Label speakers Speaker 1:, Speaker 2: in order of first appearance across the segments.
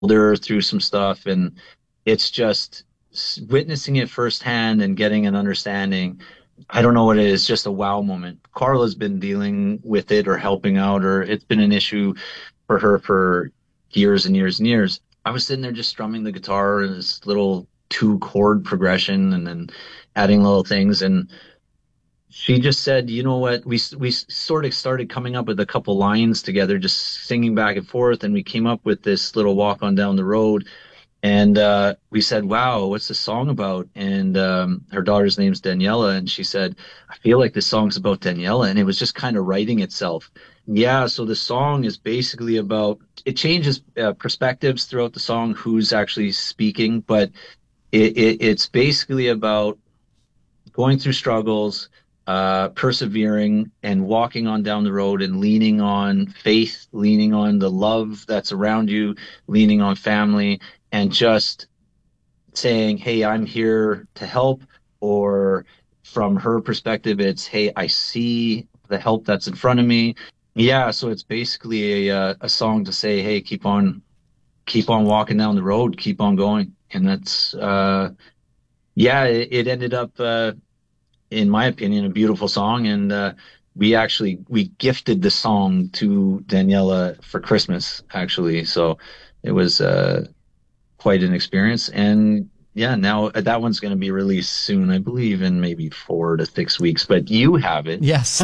Speaker 1: her through some stuff, and it's just witnessing it firsthand and getting an understanding. I don't know what it is, just a wow moment. Carla's been dealing with it or helping out, or it's been an issue for her for years and years and years. I was sitting there just strumming the guitar and this little two chord progression and then adding little things. And she just said, you know what? We sort of started coming up with a couple lines together, just singing back and forth, and we came up with this little walk on down the road. And we said, "Wow, what's the song about?" And her daughter's name's Daniela, and she said, "I feel like this song's about Daniela," and it was just kind of writing itself. Yeah, so the song is basically about it changes perspectives throughout the song, who's actually speaking, but it's basically about going through struggles, persevering, and walking on down the road and leaning on faith, leaning on the love that's around you, leaning on family, and just saying, "Hey, I'm here to help." Or from her perspective, it's, "Hey, I see the help that's in front of me." Yeah, so it's basically a song to say, "Hey, keep on walking down the road, keep on going." And that's yeah, it ended up in my opinion, a beautiful song. And we gifted the song to Daniela for Christmas, actually. So it was quite an experience. And yeah, now that one's going to be released soon, I believe, in maybe 4 to 6 weeks. But you have it.
Speaker 2: Yes.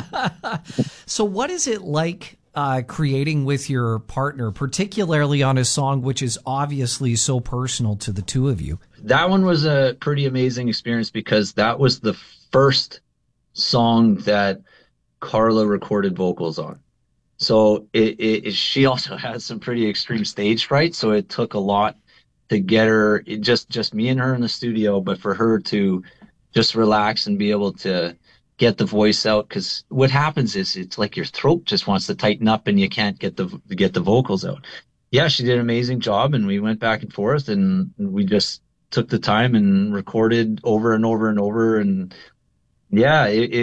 Speaker 2: So, what is it like creating with your partner, particularly on a song which is obviously so personal to the two of you?
Speaker 1: That one was a pretty amazing experience because that was the first song that Carla recorded vocals on. So she also has some pretty extreme stage fright. So it took a lot to get her, just me and her in the studio, but for her to just relax and be able to get the voice out. Because what happens is it's like your throat just wants to tighten up and you can't get the vocals out. Yeah, she did an amazing job, and we went back and forth, and we just took the time and recorded over and over and over. And yeah,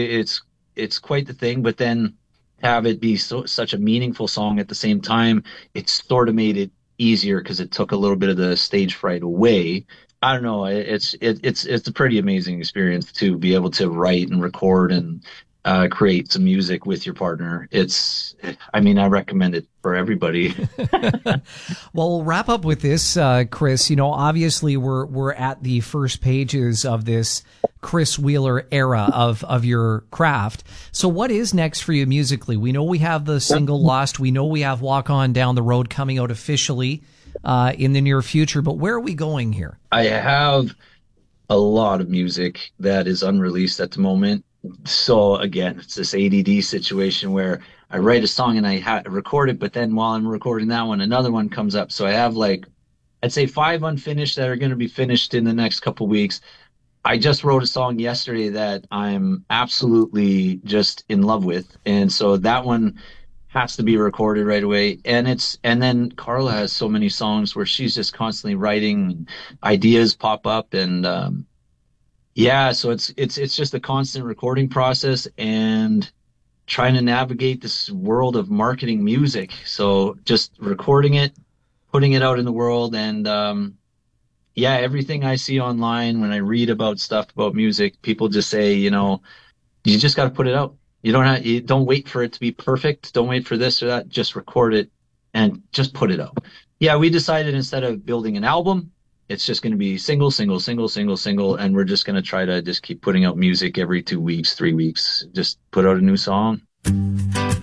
Speaker 1: it's quite the thing. But then have it be such a meaningful song at the same time, it sort of made it easier because it took a little bit of the stage fright away. I don't know. It's a pretty amazing experience to be able to write and record and create some music with your partner. I mean, I recommend it for everybody.
Speaker 2: Well, we'll wrap up with this, Chris. You know, obviously we're at the first pages of this Chris Wheeler era of your craft. So what is next for you musically? We know we have the single Lost. We know we have Walk On Down the Road coming out officially in the near future. But where are we going here?
Speaker 1: I have a lot of music that is unreleased at the moment. So again, it's this ADD situation where I write a song and I record it, but then while I'm recording that one, another one comes up. So I have like, I'd say 5 unfinished that are going to be finished in the next couple weeks. I just wrote a song yesterday that I'm absolutely just in love with. And so that one has to be recorded right away. And then Carla has so many songs where she's just constantly writing, ideas pop up. And yeah, so it's just a constant recording process and trying to navigate this world of marketing music. So just recording it, putting it out in the world. And yeah, everything I see online when I read about stuff about music, people just say, you just got to put it out. You don't wait for it to be perfect. Don't wait for this or that. Just record it and just put it out. Yeah, we decided instead of building an album, it's just going to be single, single, single, single, single, and we're just going to try to just keep putting out music every 2 weeks, 3 weeks. Just put out a new song.